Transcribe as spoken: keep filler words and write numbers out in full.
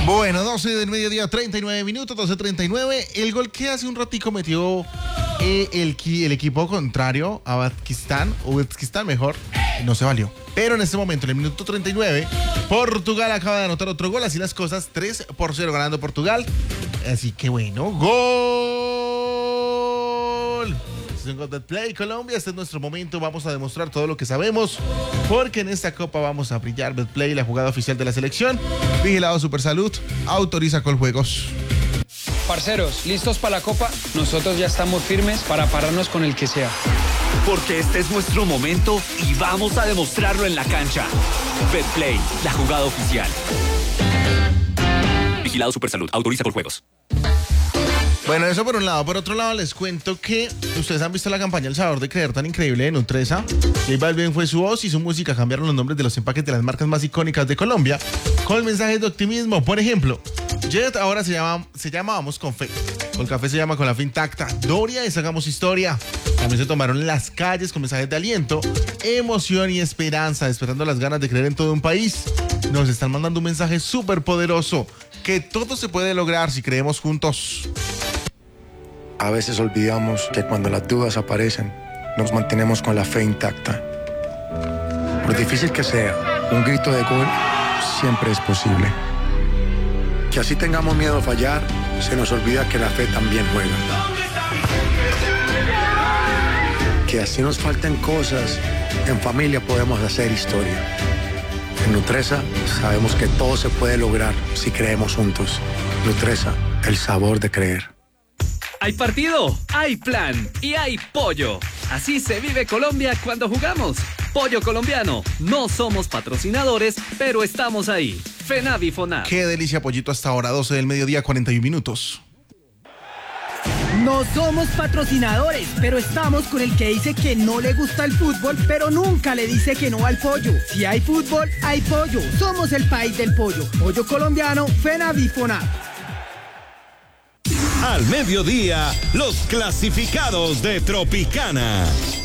Bueno, doce del mediodía, treinta y nueve minutos, doce treinta y nueve. El gol que hace un ratico metió eh, el, el equipo contrario a Uzbekistán, o Uzbekistán mejor, no se valió. Pero en este momento, en el minuto treinta y nueve, Portugal acaba de anotar otro gol, así las cosas, tres por cero ganando Portugal. Así que bueno, gol. Betplay Colombia, este es nuestro momento, vamos a demostrar todo lo que sabemos, porque en esta copa vamos a brillar. Betplay, la jugada oficial de la selección, vigilado Supersalud, autoriza Coljuegos. Parceros, ¿listos para la copa? Nosotros ya estamos firmes para pararnos con el que sea. Porque este es nuestro momento y vamos a demostrarlo en la cancha. Betplay, la jugada oficial. Vigilado Supersalud, autoriza Coljuegos. Bueno, eso por un lado. Por otro lado, les cuento que ustedes han visto la campaña El Sabor de Creer tan increíble de Nutresa. J Balvin fue su voz y su música. Cambiaron los nombres de los empaques de las marcas más icónicas de Colombia con mensajes de optimismo. Por ejemplo, Jet ahora se llama, se llama Vamos con Fe. Colcafé se llama Con la Fe Intacta. Doria es Hagamos Historia. También se tomaron las calles con mensajes de aliento, emoción y esperanza, despertando las ganas de creer en todo un país. Nos están mandando un mensaje súper poderoso, que todo se puede lograr si creemos juntos. A veces olvidamos que cuando las dudas aparecen, nos mantenemos con la fe intacta. Por difícil que sea, un grito de gol siempre es posible. Que así tengamos miedo a fallar, se nos olvida que la fe también juega. Que así nos falten cosas, en familia podemos hacer historia. En Nutresa sabemos que todo se puede lograr si creemos juntos. Nutresa, el sabor de creer. Hay partido, hay plan y hay pollo. Así se vive Colombia cuando jugamos. Pollo colombiano. No somos patrocinadores, pero estamos ahí. FENAVI FONAV. Qué delicia, pollito, hasta ahora, doce del mediodía, cuarenta y un minutos. No somos patrocinadores, pero estamos con el que dice que no le gusta el fútbol, pero nunca le dice que no al pollo. Si hay fútbol, hay pollo. Somos el país del pollo. Pollo colombiano, FENAVI FONAV. Al mediodía, los clasificados de Tropicana.